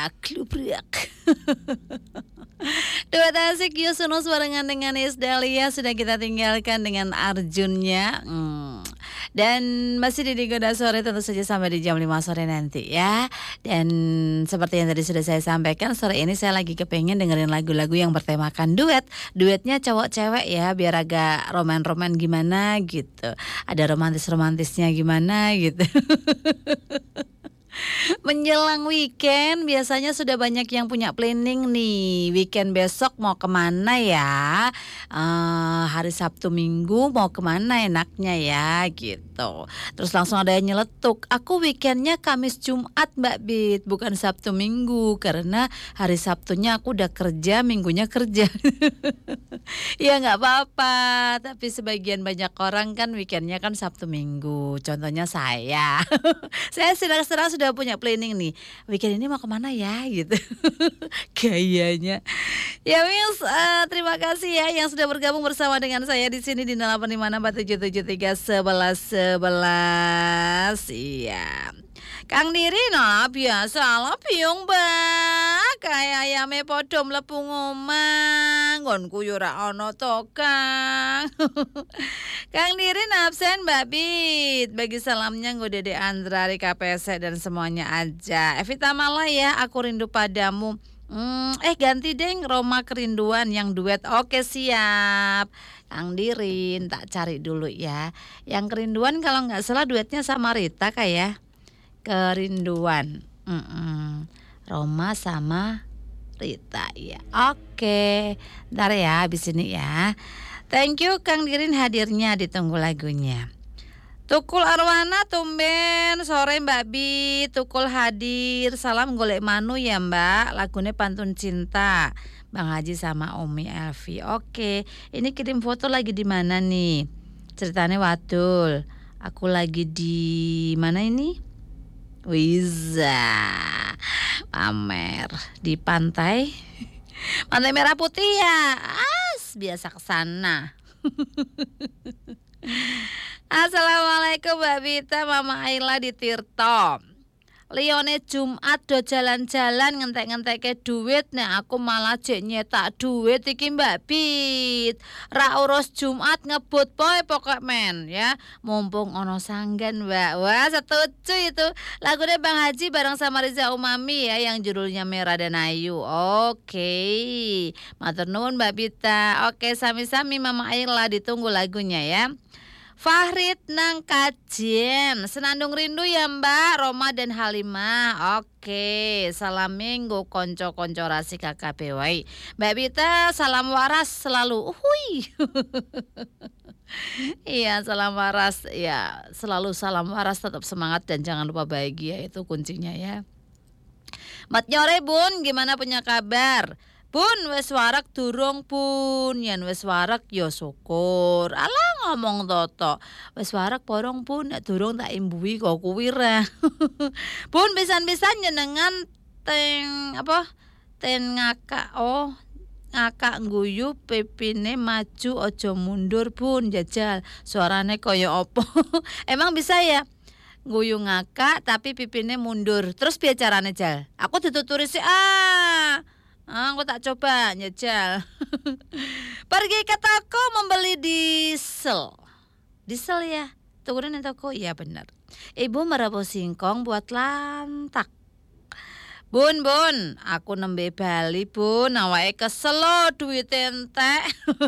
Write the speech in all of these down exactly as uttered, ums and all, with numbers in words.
Klubrak, klubrak. Duet asik Yusunus barengan dengan Isdalia sudah kita tinggalkan dengan Arjunnya. Hmm. Dan masih di Digoda Sore tentu saja sampai di jam lima sore nanti ya. Dan seperti yang tadi sudah saya sampaikan, sore ini saya lagi kepengen dengerin lagu-lagu yang bertemakan duet. Duetnya cowok cewek ya, biar agak roman-roman gimana gitu. Ada romantis-romantisnya gimana gitu. Menjelang weekend biasanya sudah banyak yang punya planning nih. Weekend besok mau kemana ya, uh, hari Sabtu Minggu mau kemana enaknya ya gitu. Terus langsung ada yang nyeletuk, aku weekendnya Kamis Jumat Mbak Bit, bukan Sabtu Minggu. Karena hari Sabtunya aku udah kerja, Minggunya kerja. Ya gak apa-apa, tapi sebagian banyak orang kan weekendnya kan Sabtu Minggu. Contohnya saya. Saya sedang-sedang sudah punya planning nih, weekend ini mau kemana ya gitu. Gayanya. Ya Wils, uh, terima kasih ya yang sudah bergabung bersama dengan saya di sini di delapan lima enam empat tujuh tujuh tiga satu satu satu. Iya. Kang Diri nah biasa lah piung ba kayak ayame podo mlebu ngomang nggonku yo ora ana to Kang. Kang Diri absen Mbak Bit. Bagi salamnya nggo Dede Andra, Rika Pese dan semuanya aja. Evita Mala ya, aku rindu padamu. Hmm, eh ganti deng Roma Kerinduan yang duet. Oke siap. Kang Dirin tak cari dulu ya. Yang Kerinduan kalau nggak salah duetnya sama Rita kayak. Kerinduan. Mm-mm. Roma sama Rita ya. Oke. Ntar ya habis ini ya. Thank you Kang Dirin hadirnya, ditunggu lagunya. Tukul Arwana tumben sore Mbak Bi, Tukul hadir. Salam golek manu ya Mbak. Lagunya Pantun Cinta. Bang Haji sama Umi Elvi. Oke, ini kirim foto lagi di mana nih? Ceritanya wadul. Aku lagi di mana ini? Wiza. Pamer di pantai. Pantai Merah Putih ya. As, biasa kesana. Assalamualaikum Mbak Bita, Mama Ayla di Tirto. Lione Jumat do jalan-jalan ngentek-ngentek duit, nek aku malah jek nyetak duit iki Mbak Bit. Ra urus Jumat ngebut poe pokok men ya. Mumpung ono sanggan Mbak. Wah setuju itu. Lagunya Bang Haji bareng sama Riza Umami ya, yang judulnya Merah dan Ayu. Oke, matur nuwun Mbak Bita. Oke, sami-sami Mama Ayla, ditunggu lagunya ya. Fahrid nang Kajen, senandung rindu ya Mbak Roma dan Halimah. Oke, salam minggu konco-konco rasi K K B W. Mbak Bita salam waras selalu. Uhui. Iya, salam waras ya, selalu salam waras, tetap semangat dan jangan lupa bahagia, itu kuncinya ya. Mat nyore Bun, gimana punya kabar? Bun wes warak durung Bun, yen wes warak ya syukur. Alah ngomong toto, wes warak porong Bun, nek durung tak imbui kok kuwi ra. Bun pisan-pisan nyenengan teng apa? Ten ngakak oh. Ngakak ngguyu pipine maju ojo mundur Bun, jajal. Suarane kaya opo? Emang bisa ya? Ngguyu ngakak tapi pipine mundur. Terus piye carane Jal? Aku dituturi sih ah. Ah, aku tak coba nyejal. Pergi ke toko membeli diesel. Diesel ya? Turunin di toko? Iya benar. Ibu merebus singkong buat lantak. Bun, bun, aku nembe bali bun, awake kesel lo duit entek.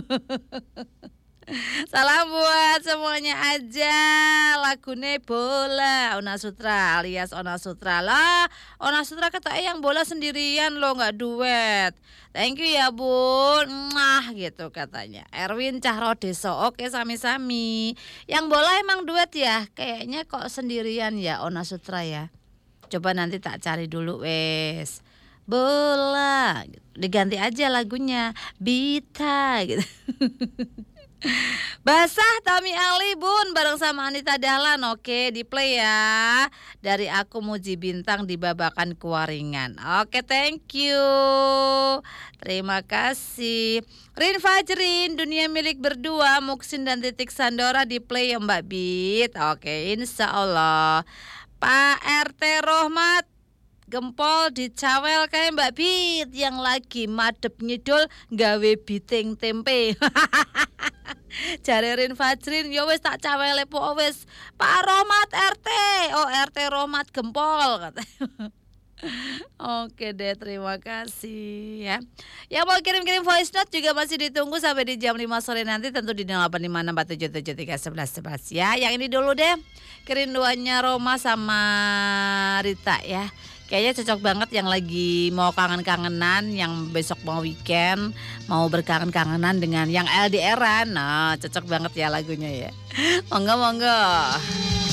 Salam buat semuanya aja. Lagune bola Ona Sutra alias Ona Sutra lah. Ona Sutra kata yang bola sendirian lo, nggak duet. Thank you ya Bun. Mwah gitu katanya. Erwin Cahrodeso. Oke sami-sami. Yang bola emang duet ya? Kayaknya kok sendirian ya Ona Sutra ya. Coba nanti tak cari dulu wes. Bola. Diganti aja lagunya. Bita gitu. Basah Tommy Ali Bun bareng sama Anita Dahlan. Oke di play ya. Dari aku Muji Bintang di Babakan Kuaringan. Oke thank you. Terima kasih. Rin Fajrin Dunia Milik Berdua, Muksin dan Titik Sandora di play ya Mbak Bit. Oke insya Allah. Pak R T Rohmat Gempol dicawel kayak Mbak Bit yang lagi madep ngidul gawe biting tempe. Jare Rin Fajrin, ya wis tak cawele po wis. Pak Romat R T. Oh, R T Romat Gempol katanya. Oke deh, terima kasih ya. Yang mau kirim-kirim voice note juga masih ditunggu sampai di jam lima sore nanti, tentu di nol delapan lima enam empat tujuh tujuh tiga satu satu satu satu ya. Yang ini dulu deh, kerinduannya Roma sama Rita ya. Kayaknya cocok banget yang lagi mau kangen-kangenan, yang besok mau weekend, mau berkangen-kangenan dengan yang L D R-an. Nah, cocok banget ya lagunya ya. Monggo, monggo.